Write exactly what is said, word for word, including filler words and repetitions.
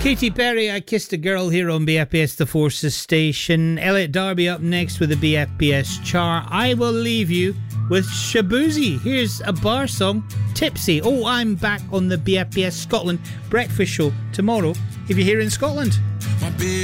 Katy Perry, I Kissed a Girl here on B F P S The Forces station. Elliot Darby up next with the B F P S chart. I will leave you with Shaboozey. Here's a bar song, Tipsy. Oh, I'm back on the B F P S Scotland breakfast show tomorrow if you're here in Scotland.